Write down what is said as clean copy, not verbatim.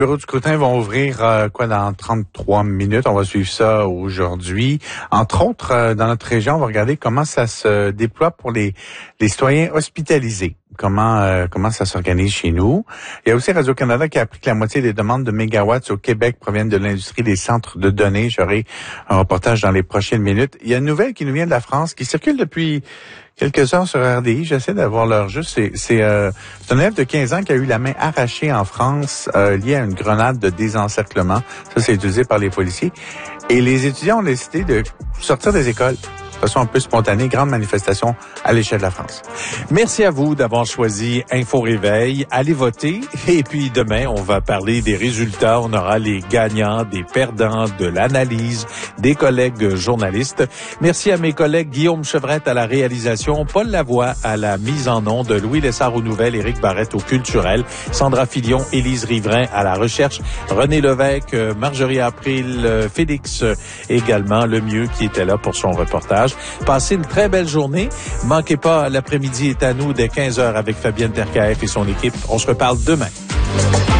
Les bureaux du scrutin vont ouvrir dans 33 minutes. On va suivre ça aujourd'hui. Entre autres, dans notre région, on va regarder comment ça se déploie pour les citoyens hospitalisés. Comment ça s'organise chez nous. Il y a aussi Radio-Canada qui a appris que la moitié des demandes de mégawatts au Québec proviennent de l'industrie des centres de données. J'aurai un reportage dans les prochaines minutes. Il y a une nouvelle qui nous vient de la France, qui circule depuis quelques heures sur RDI. J'essaie d'avoir l'heure juste. C'est un élève de 15 ans qui a eu la main arrachée en France liée à une grenade de désencerclement. Ça, c'est utilisé par les policiers. Et les étudiants ont décidé de sortir des écoles de façon un peu spontanée, grande manifestation à l'échelle de la France. Merci à vous d'avoir choisi Info Réveil. Allez voter. Et puis demain, on va parler des résultats. On aura les gagnants, des perdants, de l'analyse, des collègues journalistes. Merci à mes collègues Guillaume Chevrette à la réalisation, Paul Lavoie à la mise en onde, Louis Lessard aux nouvelles, Éric Barrette au culturel, Sandra Filion, Élise Riverain à la recherche, René Lévesque, Marjorie April, Félix également, Lemieux qui était là pour son reportage. Passez une très belle journée. Manquez pas, l'après-midi est à nous dès 15h avec Fabienne Terkaef et son équipe. On se reparle demain.